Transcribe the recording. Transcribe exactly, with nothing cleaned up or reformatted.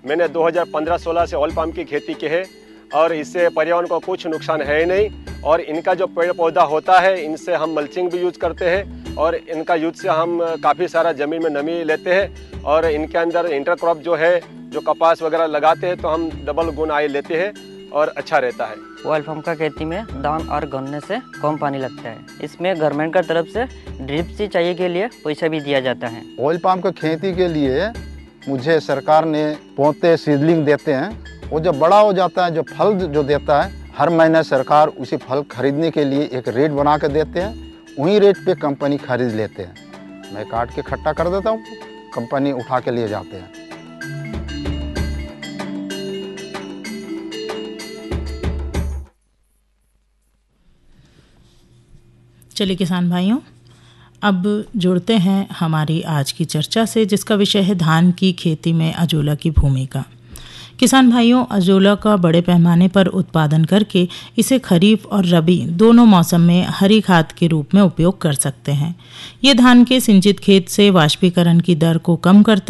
मैंने दो हज़ार पंद्रह सोलह से ऑयल पाम की खेती की है और इससे पर्यावरण को कुछ नुकसान है ही नहीं। और इनका जो पेड़ पौधा होता है इनसे हम मल्चिंग भी यूज करते हैं और इनका यूज से हम काफ़ी सारा ज़मीन में नमी लेते हैं और इनके अंदर इंटरक्रॉप जो है जो कपास वगैरह लगाते हैं तो हम डबल गुण आय लेते हैं और अच्छा रहता है। ऑयल पाम का खेती में धान और गन्ने से कम पानी लगता है। इसमें गवर्नमेंट का तरफ से ड्रिप सिंचाई के लिए पैसा भी दिया जाता है। ऑयल पाम की खेती के लिए मुझे सरकार ने पौधे सीडलिंग देते हैं। वो जब बड़ा हो जाता है, जो फल जो देता है, हर महीने सरकार उसी फल खरीदने के लिए एक रेट बना के देते हैं। वही रेट पे कंपनी खरीद लेते हैं। मैं काट के इकट्ठा कर देता हूँ, कंपनी उठा के लिए जाते हैं। चलिए किसान भाइयों, अब जुड़ते हैं हमारी आज की चर्चा से, जिसका विषय है धान की खेती में अजोला की भूमिका। किसान भाइयों, अजोला का बड़े पैमाने पर उत्पादन करके इसे खरीफ और रबी दोनों मौसम में हरी खाद के रूप में उपयोग कर सकते हैं। ये धान के सिंचित खेत से वाष्पीकरण की दर को कम करता